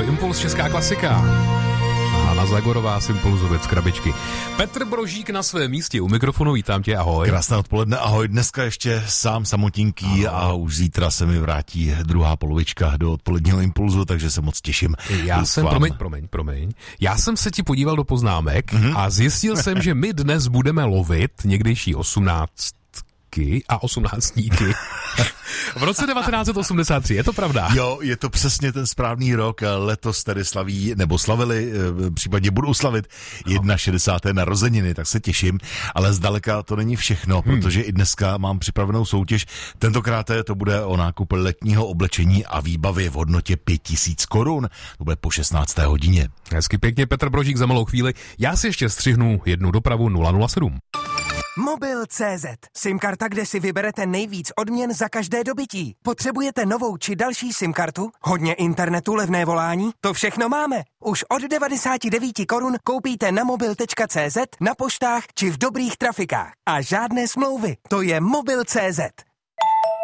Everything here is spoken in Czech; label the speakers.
Speaker 1: Impuls, česká klasika. Hana Zagorová z Impulzu z krabičky. Petr Brožík na svém místě u mikrofonu, vítám tě, ahoj.
Speaker 2: Krásné odpoledne, ahoj. Dneska ještě sám samotinký a už zítra se mi vrátí druhá polovička do odpoledního Impulzu, takže se moc těším.
Speaker 1: Promiň. Já jsem se ti podíval do poznámek a zjistil jsem, že my dnes budeme lovit někdejší 18 a 18níky. V roce 1983, je to pravda?
Speaker 2: Jo, je to přesně ten správný rok. Letos tedy slaví, nebo slavili, případně budou slavit 61. narozeniny, tak se těším. Ale zdaleka to není všechno, protože i dneska mám připravenou soutěž. Tentokrát to bude o nákup letního oblečení a výbavy v hodnotě 5000 korun. To bude po 16. hodině.
Speaker 1: Hezky pěkně, Petr Brožík za malou chvíli. Já si ještě střihnu jednu dopravu 007.
Speaker 3: Mobil.cz. SIM-karta, kde si vyberete nejvíc odměn za každé dobytí. Potřebujete novou či další SIM-kartu? Hodně internetu, levné volání? To všechno máme. Už od 99 korun koupíte na mobil.cz, na poštách či v dobrých trafikách. A žádné smlouvy. To je Mobil.cz.